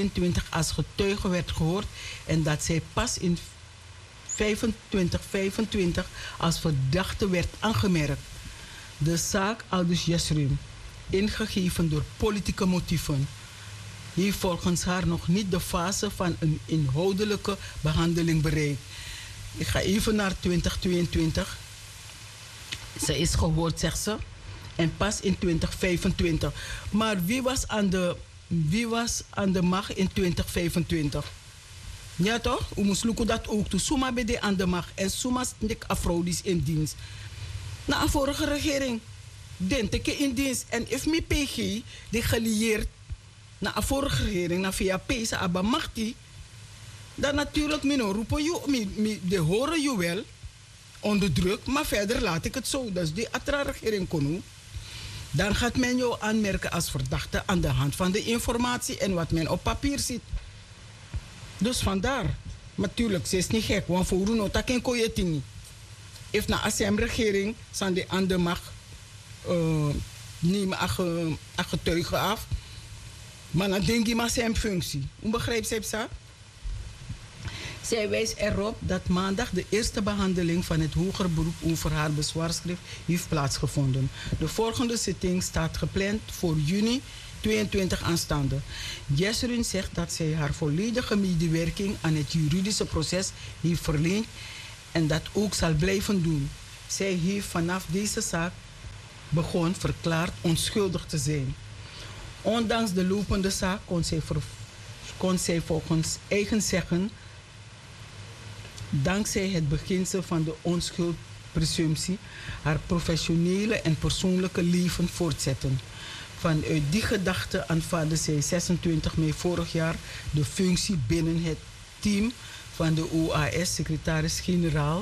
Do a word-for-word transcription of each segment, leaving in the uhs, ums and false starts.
tweeëntwintig als getuige werd gehoord en dat zij pas in vijfentwintig vijfentwintig als verdachte werd aangemerkt. De zaak aldus Yesrim, ingegeven door politieke motieven, heeft volgens haar nog niet de fase van een inhoudelijke behandeling bereikt. Ik ga even naar twintig tweeëntwintig. Ze is gehoord, zegt ze. En pas in twintig vijfentwintig. Maar wie was aan de, wie was aan de macht in twintig vijfentwintig? Ja toch? U moest lukken dat ook toe. Suma bede aan de macht. En Suma stik afrodis in dienst. Na een vorige regering. Denteke in dienst. En if mi P G die gelieerd na een vorige regering, na via P S A machti, dan natuurlijk mino roepen je, mi, mi, de horen je wel onder druk, maar verder laat ik het zo. Dus die atra regering kon. Dan gaat men jou aanmerken als verdachte aan de hand van de informatie en wat men op papier ziet. Dus vandaar. Natuurlijk, ze is niet gek, want voor Runo taken kon je het niet. If na A S M regering zijn die aan de macht uh, niet meer getuigen af. Maar dan denk je maar zijn functie. Hoe begrijpt ze dat? Zij wijst erop dat maandag de eerste behandeling van het hoger beroep over haar bezwaarschrift heeft plaatsgevonden. De volgende zitting staat gepland voor juni tweeëntwintig aanstaande. Jesrun zegt dat zij haar volledige medewerking aan het juridische proces heeft verleend en dat ook zal blijven doen. Zij heeft vanaf deze zaak begon verklaard onschuldig te zijn. Ondanks de lopende zaak kon zij, ver, kon zij volgens eigen zeggen, dankzij het beginsel van de onschuldpresumptie, haar professionele en persoonlijke leven voortzetten. Vanuit die gedachte aanvaarde zij zesentwintig mei vorig jaar de functie binnen het team van de O A S-secretaris-generaal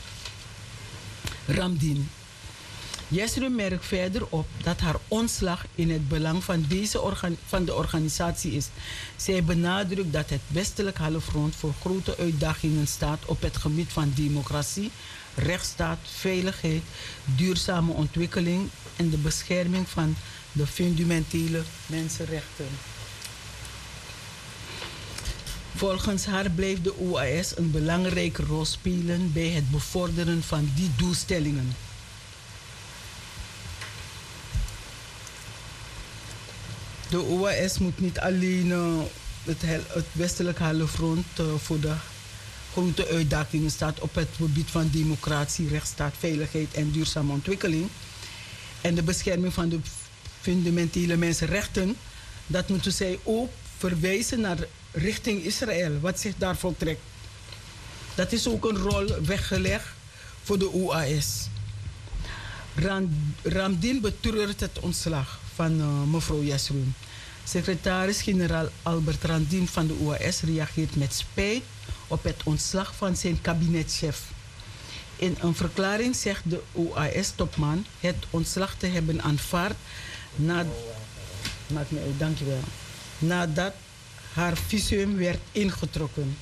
Ramdin. Jesrun merkt verder op dat haar ontslag in het belang van, deze organ, van de organisatie is. Zij benadrukt dat het westelijk halfrond voor grote uitdagingen staat op het gebied van democratie, rechtsstaat, veiligheid, duurzame ontwikkeling en de bescherming van de fundamentele mensenrechten. Volgens haar blijft de O A S een belangrijke rol spelen bij het bevorderen van die doelstellingen. De O A S moet niet alleen uh, het, het westelijk halfrond uh, voor de grote uitdagingen staat op het gebied van democratie, rechtsstaat, veiligheid en duurzame ontwikkeling. En de bescherming van de fundamentele mensenrechten. Dat moeten zij ook verwijzen naar richting Israël, wat zich daar voltrekt. Dat is ook een rol weggelegd voor de O A S. Ram, Ramdin betreurt het ontslag van uh, mevrouw Jesrun. Secretaris-generaal Albert Ramdin van de O A S reageert met spijt op het ontslag van zijn kabinetchef. In een verklaring zegt de O A S-topman het ontslag te hebben aanvaard na, maakt me uit, dankjewel, nadat haar visum werd ingetrokken.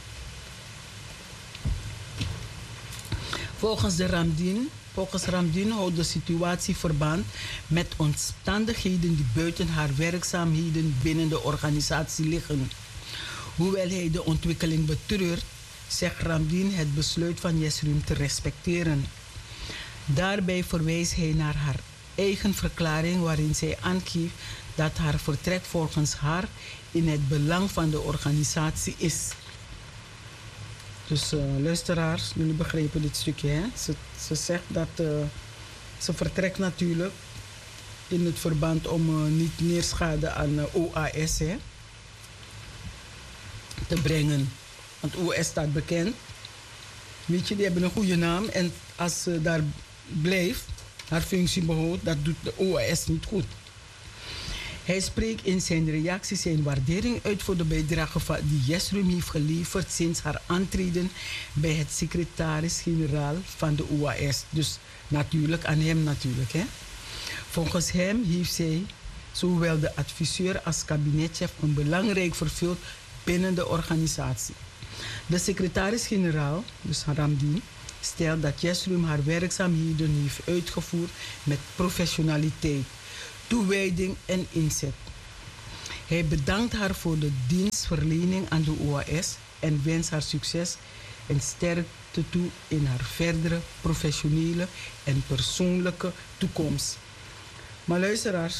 Volgens de Ramdin Volgens Ramdin houdt de situatie verband met omstandigheden die buiten haar werkzaamheden binnen de organisatie liggen. Hoewel hij de ontwikkeling betreurt, zegt Ramdin het besluit van Jesrun te respecteren. Daarbij verwijst hij naar haar eigen verklaring waarin zij aangeeft dat haar vertrek volgens haar in het belang van de organisatie is. Dus uh, luisteraars, jullie begrijpen dit stukje. Hè? Ze, ze zegt dat uh, ze vertrekt natuurlijk in het verband om uh, niet meer schade aan uh, O A S hè, te brengen. Want O A S staat bekend. Weet je, die hebben een goede naam. En als ze daar blijft, haar functie behoudt, dat doet de O A S niet goed. Hij spreekt in zijn reactie zijn waardering uit voor de bijdrage die Jesrun heeft geleverd sinds haar aantreden bij het secretaris-generaal van de O A S. Dus natuurlijk aan hem natuurlijk. Hè. Volgens hem heeft zij zowel de adviseur als kabinetchef een belangrijk vervuld binnen de organisatie. De secretaris-generaal, dus Ramdin, stelt dat Jesrun haar werkzaamheden heeft uitgevoerd met professionaliteit, toewijding en inzet. Hij bedankt haar voor de dienstverlening aan de O A S en wens haar succes en sterkte toe in haar verdere professionele en persoonlijke toekomst. Maar luisteraars,